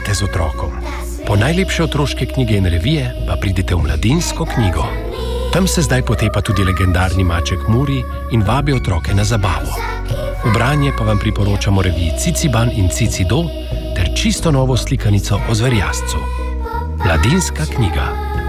Igrajte z otrokom. Po najlepše otroške knjige in revije pa pridite v Mladinsko knjigo. Tam se zdaj potepa tudi legendarni maček Muri in vabi otroke na zabavo. V branje pa vam priporočamo reviji Ciciban in Cicido ter čisto novo slikanico o zverjascu. Mladinska knjiga.